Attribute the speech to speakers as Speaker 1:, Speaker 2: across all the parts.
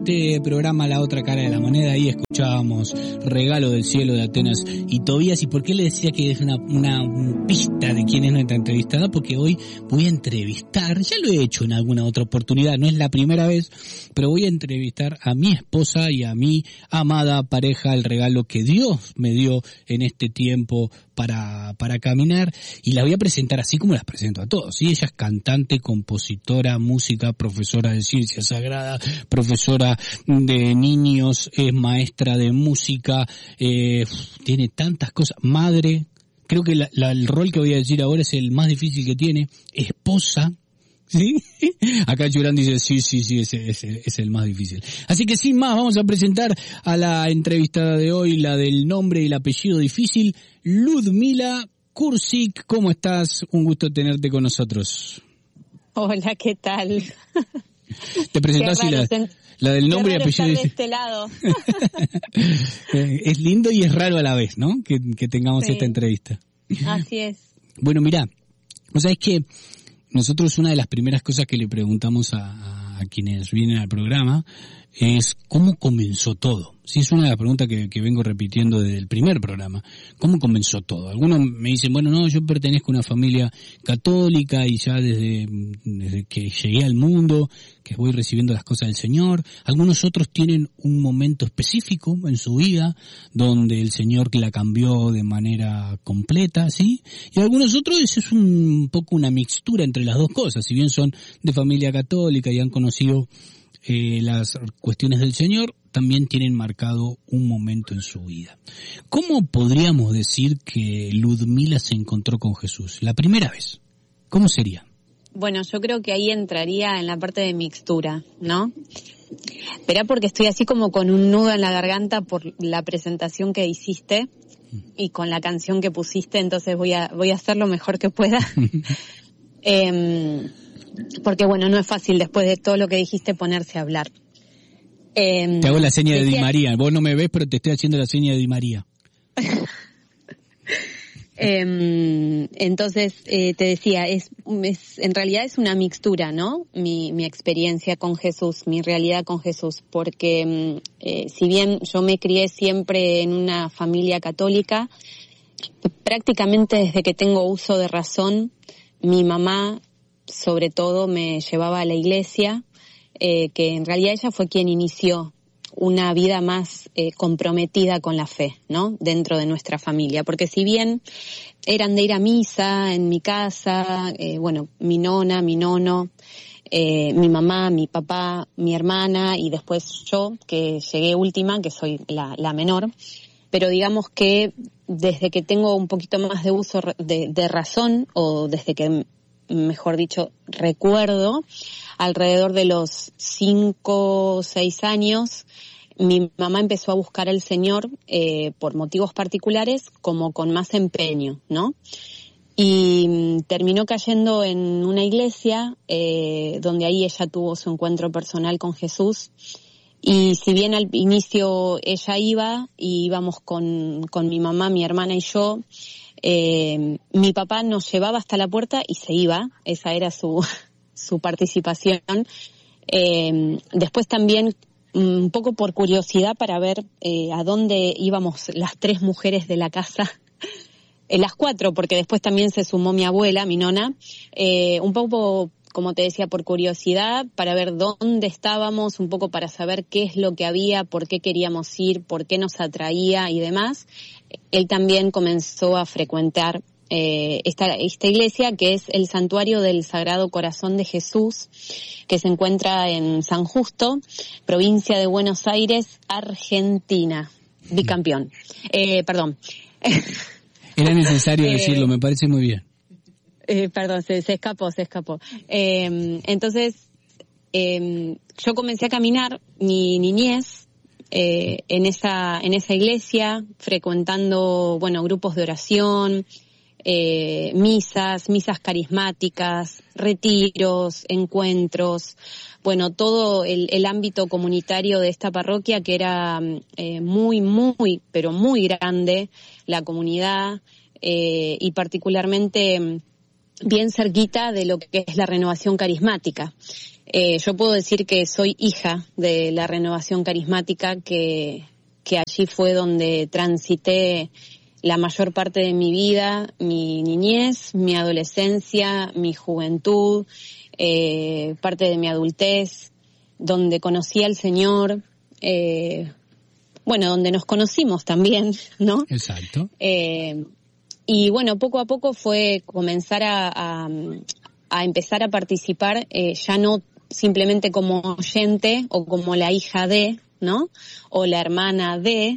Speaker 1: Este programa La Otra Cara de la Moneda, ahí escuchábamos Regalo del Cielo de Atenas y Tobías. ¿Y por qué le decía que es una pista de quién es nuestra entrevistada? Porque hoy voy a entrevistar, ya lo he hecho en alguna otra oportunidad, no es la primera vez, pero voy a entrevistar a mi esposa y a mi amada pareja, el regalo que Dios me dio en este tiempo para caminar, y la voy a presentar así como las presento a todos, ¿sí? Ella es cantante, compositora, música, profesora de ciencia sagrada, profesora de niños, es maestra de música, tiene tantas cosas, madre, creo que el rol que voy a decir ahora es el más difícil que tiene, esposa, ¿sí? Acá Yurán dice, sí, ese es el más difícil. Así que sin más, vamos a presentar a la entrevistada de hoy, la del nombre y el apellido difícil, Ludmila Kurzik. ¿Cómo estás? Un gusto tenerte con nosotros.
Speaker 2: Hola, ¿qué tal?
Speaker 1: Te presentás así la del nombre y apellido difícil.
Speaker 2: De este lado.
Speaker 1: Es lindo y es raro a la vez, ¿no? Que tengamos esta entrevista.
Speaker 2: Así es.
Speaker 1: Bueno, mirá, o sea, es que nosotros una de las primeras cosas que le preguntamos a quienes vienen al programa es ¿cómo comenzó todo? Sí, es una de las preguntas que vengo repitiendo desde el primer programa. ¿Cómo comenzó todo? Algunos me dicen, bueno, no, yo pertenezco a una familia católica y ya desde que llegué al mundo, que voy recibiendo las cosas del Señor. Algunos otros tienen un momento específico en su vida donde el Señor la cambió de manera completa, ¿sí? Y algunos otros es un poco una mixtura entre las dos cosas. Si bien son de familia católica y han conocido las cuestiones del Señor, también tienen marcado un momento en su vida. ¿Cómo podríamos decir que Ludmila se encontró con Jesús? La primera vez, ¿cómo sería?
Speaker 2: Bueno, yo creo que ahí entraría en la parte de mixtura, ¿no? Esperá, porque estoy así como con un nudo en la garganta por la presentación que hiciste y con la canción que pusiste, entonces voy a hacer lo mejor que pueda. Porque bueno, no es fácil después de todo lo que dijiste ponerse a hablar.
Speaker 1: Te hago la seña de Di María. Vos no me ves, pero te estoy haciendo la seña de Di María.
Speaker 2: Entonces, te decía, en realidad es una mixtura, ¿no? Mi experiencia con Jesús, mi realidad con Jesús, porque si bien yo me crié siempre en una familia católica, prácticamente desde que tengo uso de razón, mi mamá sobre todo me llevaba a la iglesia, que en realidad ella fue quien inició una vida más comprometida con la fe, ¿no? Dentro de nuestra familia, porque si bien eran de ir a misa en mi casa, mi nona, mi nono, mi mamá, mi papá, mi hermana y después yo, que llegué última, que soy la menor, pero digamos que desde que tengo un poquito más de uso de razón, o desde que, mejor dicho, recuerdo, alrededor de los 5 o 6 años, mi mamá empezó a buscar al Señor por motivos particulares, como con más empeño, ¿no? Y terminó cayendo en una iglesia donde ahí ella tuvo su encuentro personal con Jesús. Y si bien al inicio ella iba, y íbamos con mi mamá, mi hermana y yo, mi papá nos llevaba hasta la puerta y se iba, esa era su participación. Después también, un poco por curiosidad para ver a dónde íbamos las 3 mujeres de la casa, las 4, porque después también se sumó mi abuela, mi nona, un poco, como te decía, por curiosidad, para ver dónde estábamos, un poco para saber qué es lo que había, por qué queríamos ir, por qué nos atraía y demás. Él también comenzó a frecuentar esta iglesia, que es el Santuario del Sagrado Corazón de Jesús, que se encuentra en San Justo, provincia de Buenos Aires, Argentina. Bicampeón. Perdón.
Speaker 1: Era necesario decirlo, me parece muy bien.
Speaker 2: Perdón, se escapó. Entonces, yo comencé a caminar mi niñez en esa iglesia, frecuentando, grupos de oración, misas carismáticas, retiros, encuentros, todo el ámbito comunitario de esta parroquia, que era muy, pero muy grande, la comunidad, y particularmente bien cerquita de lo que es la renovación carismática. Yo puedo decir que soy hija de la Renovación Carismática, que allí fue donde transité la mayor parte de mi vida, mi niñez, mi adolescencia, mi juventud, parte de mi adultez, donde conocí al Señor, donde nos conocimos también, ¿no?
Speaker 1: Exacto.
Speaker 2: Y bueno, poco a poco fue comenzar a empezar a participar, ya no simplemente como oyente o como la hija de, ¿no? O la hermana de,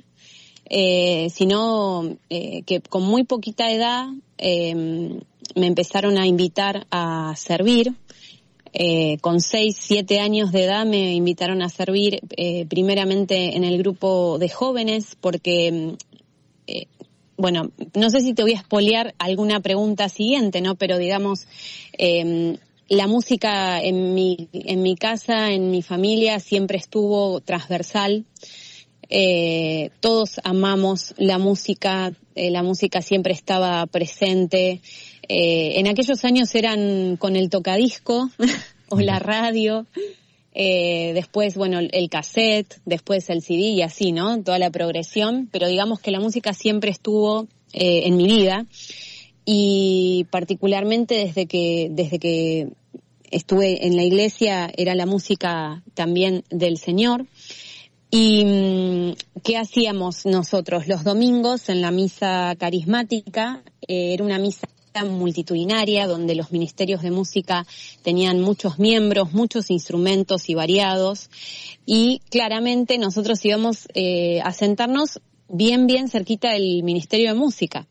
Speaker 2: sino que con muy poquita edad me empezaron a invitar a servir. Con 6, 7 años de edad me invitaron a servir primeramente en el grupo de jóvenes porque, no sé si te voy a espolear alguna pregunta siguiente, ¿no? Pero digamos, la música en mi casa, en mi familia, siempre estuvo transversal. Todos amamos la música siempre estaba presente. En aquellos años eran con el tocadisco o la radio, después, el cassette, después el CD y así, ¿no? Toda la progresión, pero digamos que la música siempre estuvo en mi vida. Y particularmente desde que estuve en la iglesia era la música también del Señor. ¿Y qué hacíamos nosotros? Los domingos en la misa carismática, era una misa multitudinaria donde los ministerios de música tenían muchos miembros, muchos instrumentos y variados, y claramente nosotros íbamos a sentarnos bien cerquita del ministerio de música.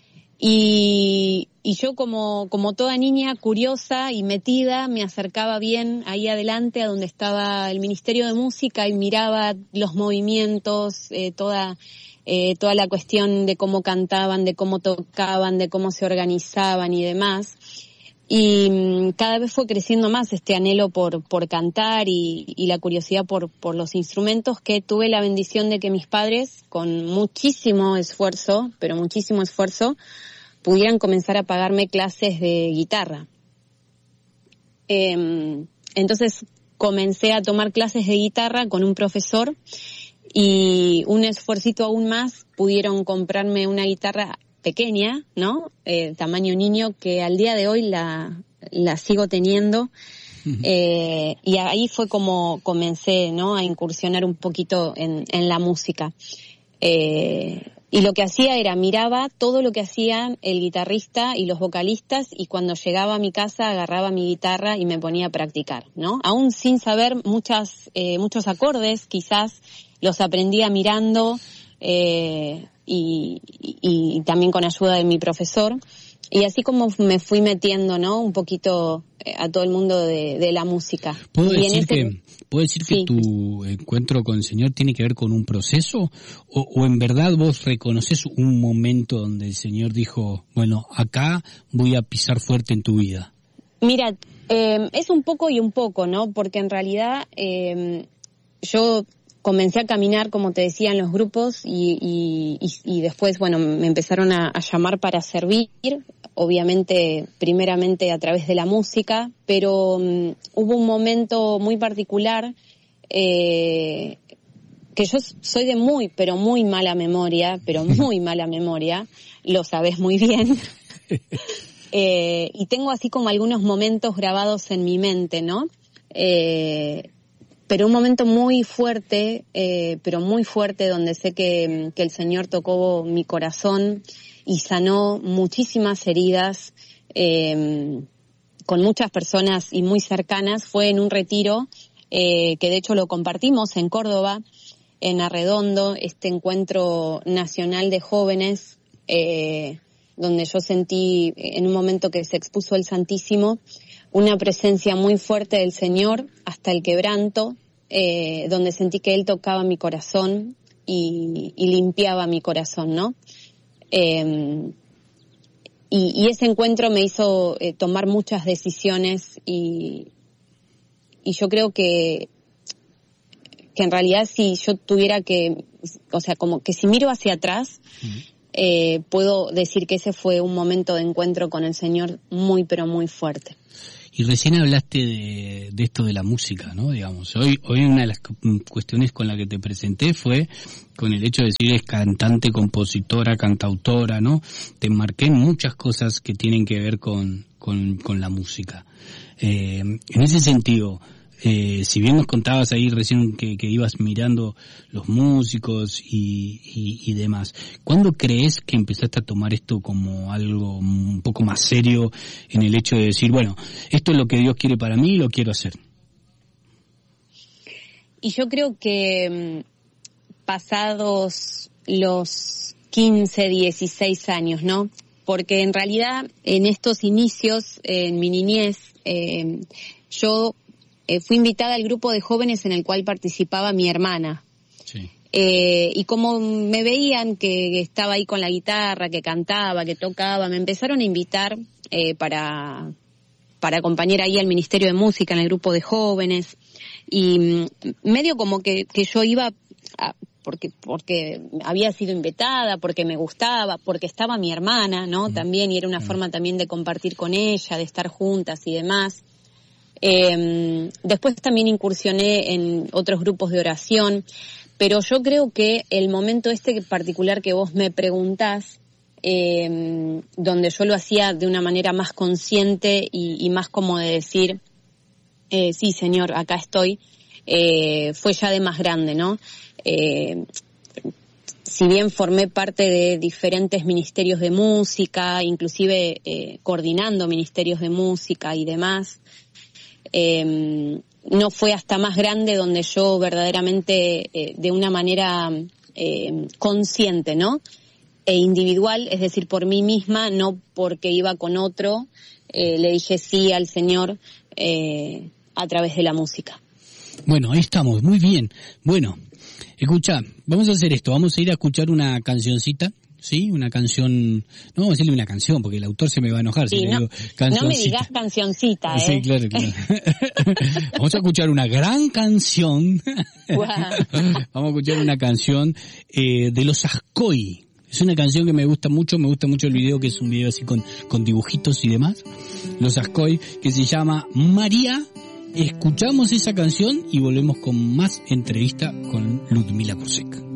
Speaker 2: Y yo como toda niña curiosa y metida me acercaba bien ahí adelante a donde estaba el Ministerio de Música y miraba los movimientos, toda la cuestión de cómo cantaban, de cómo tocaban, de cómo se organizaban y demás. Y cada vez fue creciendo más este anhelo por cantar y la curiosidad por los instrumentos, que tuve la bendición de que mis padres, con muchísimo esfuerzo, pudieran comenzar a pagarme clases de guitarra. Entonces comencé a tomar clases de guitarra con un profesor y un esfuercito aún más pudieron comprarme una guitarra pequeña, ¿no? Tamaño niño, que al día de hoy la sigo teniendo. Y ahí fue como comencé, ¿no? A incursionar un poquito en la música. Y lo que hacía era miraba todo lo que hacían el guitarrista y los vocalistas, y cuando llegaba a mi casa agarraba mi guitarra y me ponía a practicar, ¿no? Aún sin saber muchos acordes, quizás los aprendía mirando, y también con ayuda de mi profesor. Y así como me fui metiendo, ¿no? Un poquito a todo el mundo de la música.
Speaker 1: ¿Puedo decir que tu encuentro con el Señor tiene que ver con un proceso? ¿O en verdad vos reconoces un momento donde el Señor dijo, bueno, acá voy a pisar fuerte en tu vida?
Speaker 2: Mira, es un poco y un poco, ¿no? Porque en realidad yo comencé a caminar, como te decía, en los grupos y después, me empezaron a llamar para servir, obviamente, primeramente a través de la música, pero hubo un momento muy particular, que yo soy de muy mala memoria, lo sabes muy bien. Y tengo así como algunos momentos grabados en mi mente, ¿no? Pero un momento muy fuerte, donde sé que el Señor tocó mi corazón y sanó muchísimas heridas con muchas personas y muy cercanas. Fue en un retiro que de hecho lo compartimos en Córdoba, en Arredondo, este encuentro nacional de jóvenes, donde yo sentí en un momento que se expuso el Santísimo una presencia muy fuerte del Señor hasta el quebranto, donde sentí que Él tocaba mi corazón y limpiaba mi corazón, ¿no? Y ese encuentro me hizo tomar muchas decisiones y yo creo que en realidad si yo tuviera que, como que si miro hacia atrás, puedo decir que ese fue un momento de encuentro con el Señor muy, pero muy fuerte.
Speaker 1: Y recién hablaste de esto de la música, ¿no? Digamos, hoy una de las cuestiones con la que te presenté fue con el hecho de decir es cantante, compositora, cantautora, ¿no? Te marqué muchas cosas que tienen que ver con la música. En ese sentido, si bien nos contabas ahí recién que ibas mirando los músicos y demás, ¿cuándo crees que empezaste a tomar esto como algo un poco más serio en el hecho de decir, bueno, esto es lo que Dios quiere para mí y lo quiero hacer?
Speaker 2: Y yo creo que pasados los 15, 16 años, ¿no? Porque en realidad en estos inicios, en mi niñez, yo fui invitada al grupo de jóvenes en el cual participaba mi hermana. Sí. Y como me veían que estaba ahí con la guitarra, que cantaba, que tocaba, me empezaron a invitar para acompañar ahí al Ministerio de Música en el grupo de jóvenes. Y medio como que yo iba porque había sido invitada, porque me gustaba, porque estaba mi hermana, ¿no? También, y era una forma también de compartir con ella, de estar juntas y demás. Después también incursioné en otros grupos de oración, pero yo creo que el momento particular que vos me preguntás, donde yo lo hacía de una manera más consciente y más como de decir, sí, Señor, acá estoy, fue ya de más grande, ¿no? Si bien formé parte de diferentes ministerios de música, inclusive coordinando ministerios de música y demás, no fue hasta más grande donde yo verdaderamente de una manera consciente, ¿no? E individual, es decir, por mí misma, no porque iba con otro, le dije sí al Señor a través de la música.
Speaker 1: Bueno, ahí estamos, muy bien. Bueno, escucha, vamos a hacer esto, vamos a ir a escuchar una cancioncita, ¿sí? Una canción, no vamos a decirle una canción porque el autor se me va a enojar si le digo cancioncita.
Speaker 2: No me digas cancioncita,
Speaker 1: Sí, claro. Vamos a escuchar una gran canción.
Speaker 2: Wow.
Speaker 1: Vamos a escuchar una canción de los Ascoy. Es una canción que me gusta mucho el video, que es un video así con dibujitos y demás. Los Ascoy, que se llama María. Escuchamos esa canción y volvemos con más entrevista con Ludmila Kursek.